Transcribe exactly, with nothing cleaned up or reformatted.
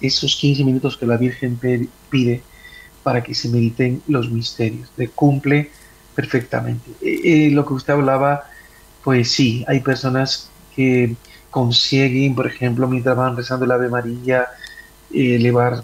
esos quince minutos que la Virgen pe- pide para que se mediten los misterios. Le cumple perfectamente. Eh, eh, lo que usted hablaba, pues sí, hay personas que consiguen, por ejemplo, mientras van rezando el Ave María, eh, elevar